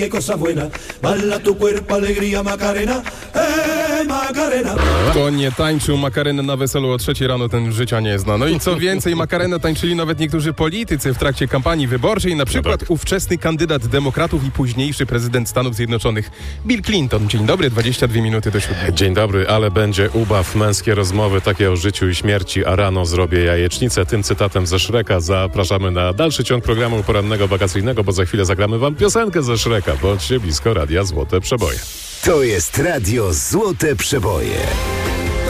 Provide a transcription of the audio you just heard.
qué cosa buena, bala tu cuerpo, alegría, Macarena, Macarena. Kto nie tańczył Makarenę na weselu o 3 rano, ten życia nie zna. No i co więcej, Makarenę tańczyli nawet niektórzy politycy w trakcie kampanii wyborczej, na przykład ówczesny kandydat demokratów i późniejszy prezydent Stanów Zjednoczonych Bill Clinton. Dzień dobry, 22 minuty do 7. Dzień dobry, ale będzie ubaw, męskie rozmowy, takie o życiu i śmierci, a rano zrobię jajecznicę. Tym cytatem ze Shreka zapraszamy na dalszy ciąg programu porannego wakacyjnego, bo za chwilę zagramy wam piosenkę ze Shreka. Bądźcie blisko Radia Złote Przeboje. To jest Radio Złote Przeboje.